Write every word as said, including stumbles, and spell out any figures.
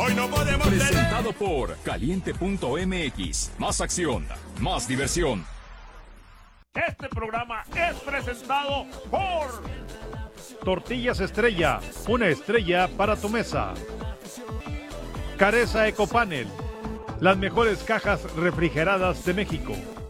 Hoy no podemos Presentado por Caliente punto M X. Más acción, más diversión. Este programa es presentado por Tortillas Estrella, una estrella para tu mesa. Careza Ecopanel, las mejores cajas refrigeradas de México.